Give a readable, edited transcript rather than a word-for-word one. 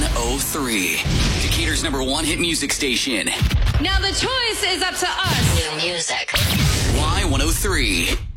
Y103. Decatur's #1 hit music station. Now the choice is up to us. New music. Y103.